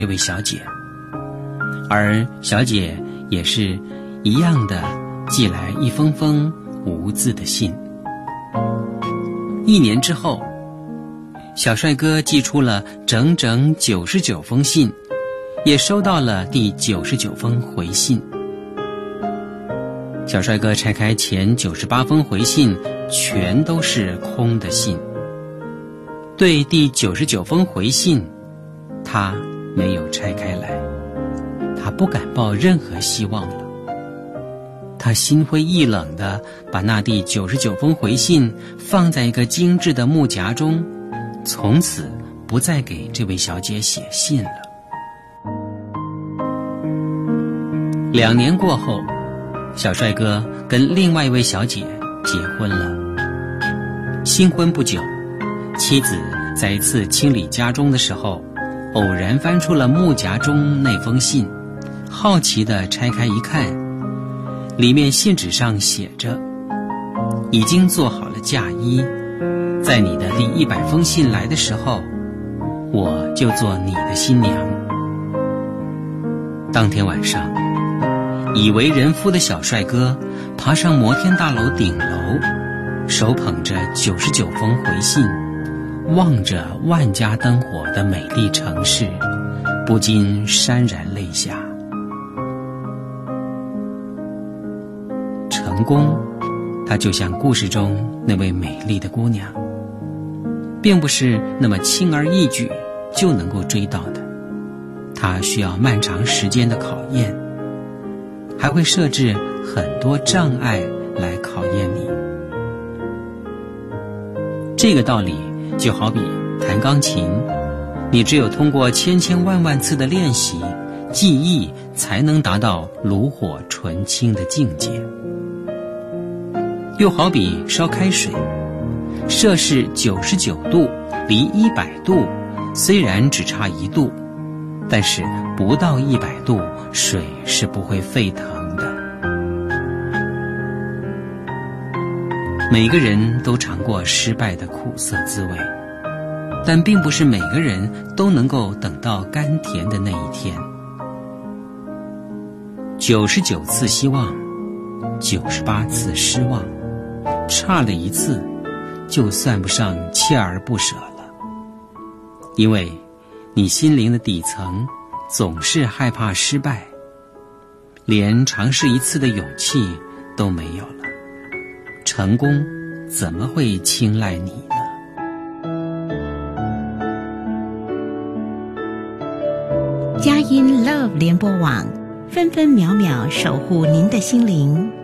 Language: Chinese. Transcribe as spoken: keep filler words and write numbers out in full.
这位小姐，而小姐也是一样的寄来一封封无字的信。一年之后，小帅哥寄出了整整九十九封信，也收到了第九十九封回信。小帅哥拆开前九十八封回信，全都是空的信。对第九十九封回信，他没有拆开来，他不敢抱任何希望了。他心灰意冷地把那第九十九封回信放在一个精致的木夹中，从此不再给这位小姐写信了。两年过后，小帅哥跟另外一位小姐结婚了。新婚不久，妻子在一次清理家中的时候，偶然翻出了木夹中那封信，好奇地拆开一看，里面信纸上写着：已经做好了嫁衣，在你的第一百封信来的时候，我就做你的新娘。当天晚上，已为人夫的小帅哥爬上摩天大楼顶楼，手捧着九十九封回信，望着万家灯火的美丽城市，不禁潸然泪下。成功，它就像故事中那位美丽的姑娘，并不是那么轻而易举就能够追到的，它需要漫长时间的考验，还会设置很多障碍来考验你。这个道理就好比弹钢琴，你只有通过千千万万次的练习，技艺才能达到炉火纯青的境界。又好比烧开水，摄氏九十九度离一百度虽然只差一度，但是不到一百度，水是不会沸腾的。每个人都尝过失败的苦涩滋味，但并不是每个人都能够等到甘甜的那一天。九十九次希望，九十八次失望，差了一次，就算不上锲而不舍了。因为你心灵的底层总是害怕失败，连尝试一次的勇气都没有了，成功怎么会青睐你呢？ 佳音 Love 联播网，分分秒秒守护您的心灵。